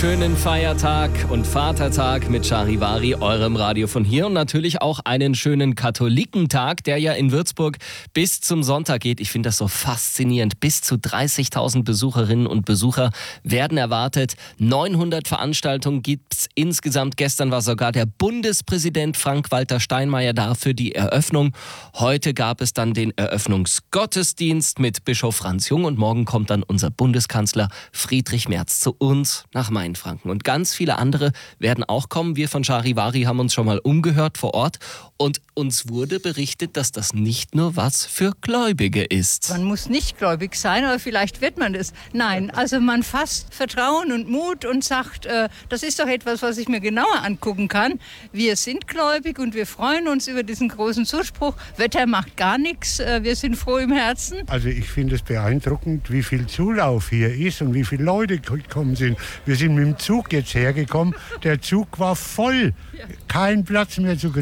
schönen Feiertag und Vatertag mit Charivari, eurem Radio von hier. Und natürlich auch einen schönen Katholikentag, der ja in Würzburg bis zum Sonntag geht. Ich finde das so faszinierend. Bis zu 30.000 Besucherinnen und Besucher werden erwartet. 900 Veranstaltungen gibt's insgesamt. Gestern war sogar der Bundespräsident Frank-Walter Steinmeier da für die Eröffnung. Heute gab es dann den Eröffnungsgottesdienst mit Bischof Franz Jung und morgen kommt dann unser Bundeskanzler Friedrich Merz zu uns nach Mainfranken. Und ganz viele andere werden auch kommen. Wir von Charivari haben uns schon mal umgehört vor Ort und uns wurde berichtet, dass das nicht nur was für Gläubige ist. Man muss nicht gläubig sein, aber vielleicht wird man es. Nein, also man fasst Vertrauen und Mut und sagt, das ist doch etwas, was ich mir genauer angucken kann. Wir sind gläubig und wir freuen uns über diesen großen Zuspruch. Wetter macht gar nichts, wir sind froh im Herzen. Also ich finde es beeindruckend, wie viel Zulauf hier ist und wie viele Leute gekommen sind. Wir sind mit dem Zug jetzt hergekommen, der Zug war voll, kein Platz mehr zu kriegen.